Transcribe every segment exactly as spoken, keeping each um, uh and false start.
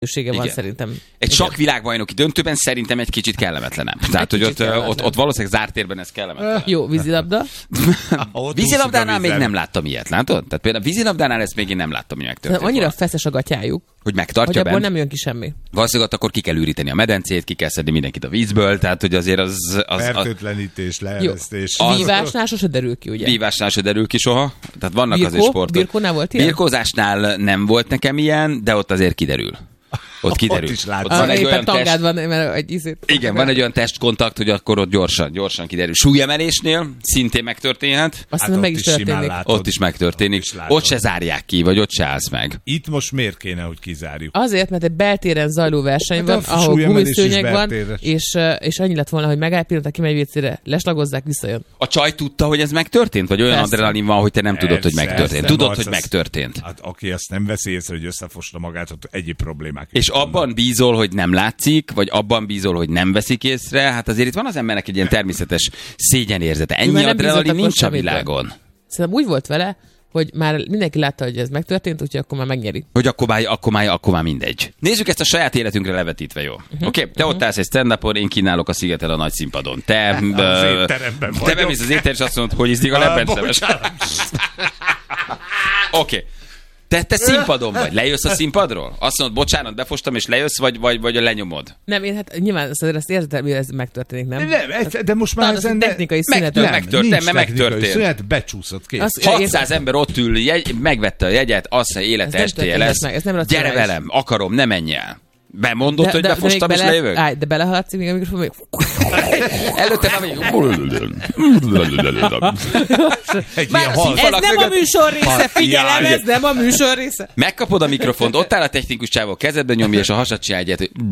van igen. Szerintem. Egy sok világbajnoki döntőben szerintem egy kicsit kellemetlenebb. Tehát, hogy ott, ott, ott valószínűleg zárt térben ez kellemetlen. Jó, vízilabda. Vízilabdánál még nem láttam ilyet, látod? Tehát például vízilabdánál ezt még én nem láttam, hogy megtörtént. Annyira volna. Feszes a gatyájuk, hogy megtartja hogy abból bent. Nem jön ki semmi. Valószínűleg akkor ki kell üríteni a medencét, ki kell szedni mindenkit a vízből, tehát hogy azért az... az fertőtlenítés, leeresztés. Vívásnál sose derül ki, ugye? Vívásnál se derül ki soha. Tehát vannak Birkó? azért sportok. Birkónál volt ilyen? Birkózásnál nem volt nekem ilyen, de ott azért kiderül. Ott kiderül. Ott is látsz. Ott van ah, egy olyan tangád test... van, mert egy izét. Igen, van egy olyan testkontakt, hogy akkor ott gyorsan, gyorsan kiderül. Súlyemelésnél szintén megtörténhet. Azt hát meg is történik. Látod, ott is megtörténik. Ott, is ott se zárják ki, vagy ott se állsz meg. Itt most miért kéne, hogy kizárjuk? Azért, mert egy beltéren zajló verseny van, hát ahol gumiszőnyeg van, és, és annyi lett volna, hogy megáll pillanat, kimegy vécére, leslagozzák, visszajön. A csaj tudta, hogy ez megtörtént? Vagy olyan persze. Adrenalin van, hogy te nem tudod, hogy megtörtént? Tudod, hogy megtörtént. Hát aki ezt nem veszi észre, hogy összefosta magát, ott egyéb problémák. És abban bízol, hogy nem látszik, vagy abban bízol, hogy nem veszik észre, hát azért itt van az embernek egy ilyen természetes szégyenérzete. Ennyi adrenalin nincs a világon. Szerintem úgy volt vele, hogy már mindenki látta, hogy ez megtörtént, úgyhogy akkor már megnyeri. Hogy akkor már, akkor már, akkor már mindegy. Nézzük ezt a saját életünkre levetítve, jó? Uh-huh. Oké, okay, te uh-huh. ott állsz egy stand-upon, én kínálok a Szigeten a nagy színpadon. Te, az étteremben te bemész az étteremben, és azt mondod, hogy izdik a leppencemes. Oké. Okay. Te, te színpadon vagy, lejössz a színpadról? Azt mondod, bocsánat, befostam, és lejössz, vagy, vagy, vagy a lenyomod? Nem, én hát nyilván azért ezt érzetem, hogy ez megtörténik, nem? Nem, ez, de most már ezen... technikai szünet. Meg, megtörtént, mert megtörtént. Szünet, becsúszott ki. hatszáz ember ott ül, jegy, megvette a jegyet, azt mondja, élet estéje lesz. Gyere velem, akarom, ne menj el. Bemondod, de, hogy befostam, de és bele, lejövök? Állj, de belehaladsz még a mikrofon, még... Előtte már még... Ez nem a műsor része, figyelem, ez nem a műsor része. Megkapod a mikrofont, ott áll a technikus csávó, kezedben nyomja, és a hasad csinálja egyet, hogy...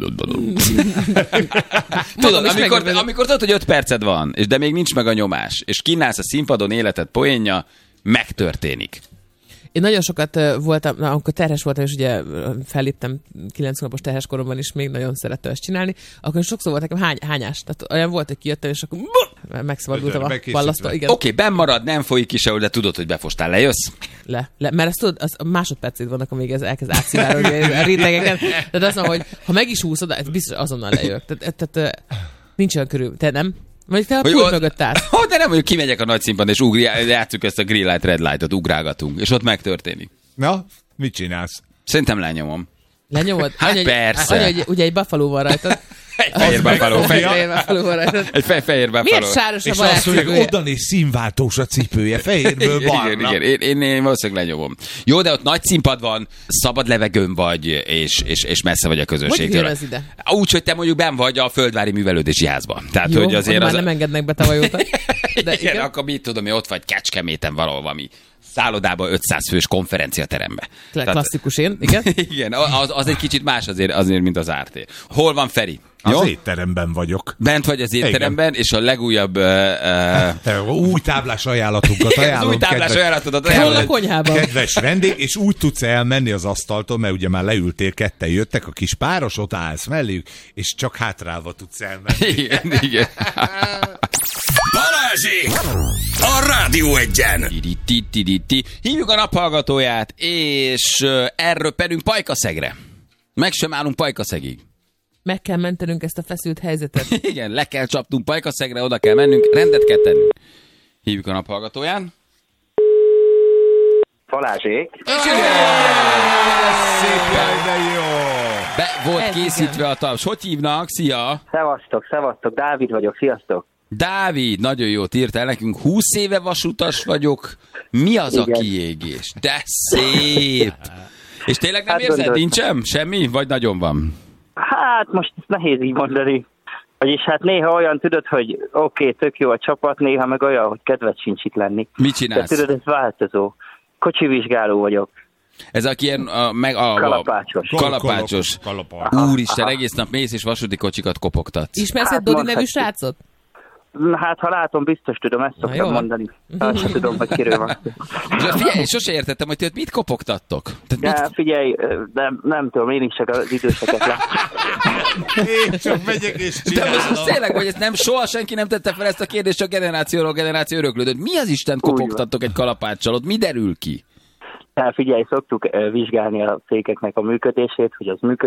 Tudod, amikor, amikor tudod, hogy öt perced van, és de még nincs meg a nyomás, és kínálsz a színpadon életed poénja, megtörténik. Én nagyon sokat uh, voltam, na, amikor terhes voltam, és ugye felléptem kilenc hónapos terhes koromban is, még nagyon szerettem ezt csinálni, akkor sokszor volt nekem hány, hányás. Tehát olyan volt, hogy kijöttem, és akkor megszabadultam a ballasztól. Oké, okay, benn marad, nem folyik ki sehol, de tudod, hogy befostál, lejössz? Le, le mert ezt tudod, az másodpercét vannak, amíg ez elkezd átszivárogni a rétegeken. Tehát azt mondom, hogy ha meg is húszod, ez biztos azonnal lejövök. Tehát, tehát nincs olyan körül. Te nem? Vagy te a pult mögött állsz. Oh, de nem, hogy kimegyek a nagy színpadon, és ugri, játsszuk ezt a green light, red light-ot, ugrálgatunk, és ott megtörténik. Na, mit csinálsz? Szerintem lenyomom. Lenyomod? Hát anya, persze. Anya, hogy ugye egy buffalo van rajtad. Egy fehér buffalo. Fehér buffalo van rajtad. Egy fe- fehér buffalo. Miért sáros a és azt mondja, oda néz színváltós a cipője, fehérből barna. Igen, igen, én, én, én valószínűleg lenyomom. Jó, de ott nagy színpad van, szabad levegőn vagy, és, és, és messze vagy a közönségtől. Hogy jön ez ide? Úgy, hogy te mondjuk benn vagy a Földvári Művelődési Házban. Tehát, jó, hogy azért már az... nem engednek be tavaly óta. De igen, igen, akkor mit tudom, hogy ott vagy Kecskeméten valahol valami szállodában ötszáz fős konferenciaterembe. Klasszikus én, igen. Igen, az, az egy kicsit más azért, azért, mint az á er té. Hol van Feri? Az jó? étteremben vagyok. Bent vagy az étteremben, igen. És a legújabb... Uh, uh, új táblás ajánlatunkat ajánlom. Az új táblás kedves, ajánlatodat ajánlom. Hol a konyhában? Kedves vendég, és úgy tudsz elmenni az asztaltól, mert ugye már leültél, ketten jöttek, a kis páros, ott állsz melléjük, és csak hátrálva tudsz elmenni. Igen, igen. Balázsék! A Rádió Egyen! Hívjuk a naphallgatóját, és erről pedig Pajkaszegre. Meg sem állunk Pajkaszegig. Meg kell mentenünk ezt a feszült helyzetet. Igen, le kell csapnunk Pajkaszegre, oda kell mennünk, rendet kell tennünk. Hívjuk a naphallgatóján. Balázsék! Szépen, de jó! Be volt ez készítve igen. A taps. Hogy hívnak? Szia! Szevasztok, szevasztok, Dávid vagyok, sziasztok! Dávid, nagyon jót írtál nekünk. húsz éve vasutas vagyok. Mi az igen. A kiégés? De szép! És tényleg nem hát érzed? Gondoltam. Nincsen? Semmi? Vagy nagyon van? Hát most nehéz így mondani. Vagyis hát néha olyan tudod, hogy oké, okay, tök jó a csapat, néha meg olyan, hogy kedved sincs itt lenni. Mit csinálsz? De tudod, ez változó. Kocsivizsgáló vagyok. Ez aki ilyen a, meg a, a kalapácsos. Kalapácsos. Kalapácsos. Úristen, egész nap mész és vasúti kocsikat kopogtatsz. Ismersz hát, egy Dodi nevű srácot? Hát, ha látom, biztos tudom, ezt szoktam Na, mondani. Hát, sem tudom, hogy kiről van. Figyelj, sose értettem, hogy ti mit kopogtattok. Tehát mit... Figyelj, nem, nem tudom, én is csak az időseket látom. Én csak megyek és csinálom. De most tényleg, hogy ezt nem, soha senki nem tette fel ezt a kérdést, csak generációról generáció öröklődött. Mi az Isten kopogtattok egy kalapáccsal? Ott mi derül ki? Hát figyelj, szoktuk vizsgálni a cégeknek a működését, hogy az működik.